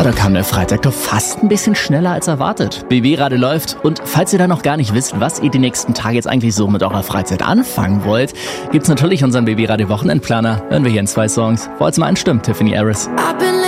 da kam der Freitag doch fast ein bisschen schneller als erwartet. BB-Radio läuft und falls ihr da noch gar nicht wisst, was ihr die nächsten Tage jetzt eigentlich so mit eurer Freizeit anfangen wollt, gibt's natürlich unseren BB-Radio Wochenendplaner. Hören wir hier in 2 Songs. Wo als mal einstimmt, Tiffany Harris.